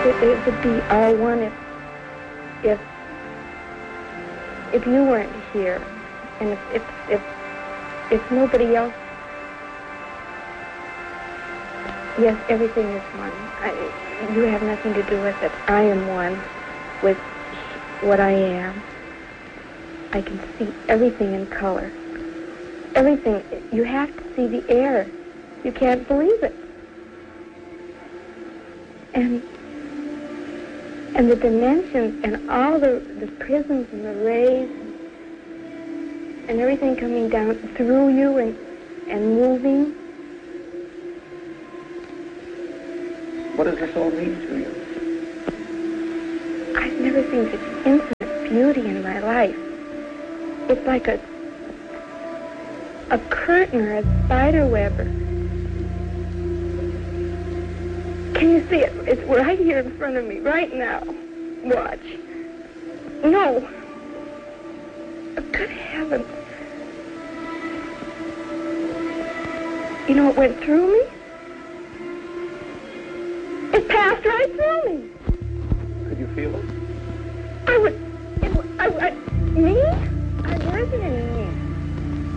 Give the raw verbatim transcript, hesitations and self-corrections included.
It, it would be all one if, if, if you weren't here, and if, if, if, if nobody else. Yes, everything is one. I, you have nothing to do with it. I am one with what I am. I can see everything in color. Everything. You have to see the air. You can't believe it. And and the dimensions and all the, the prisms and the rays and everything coming down through you and, and moving. What does this all mean to you? I've never seen such infinite beauty in my life. It's like a a curtain or a spider web. Can you see it? It's right here in front of me, right now. Watch. No. Good heavens. You know, it went through me. It passed right through me. Could you feel it? I would... It, I, I, me? I wasn't in me.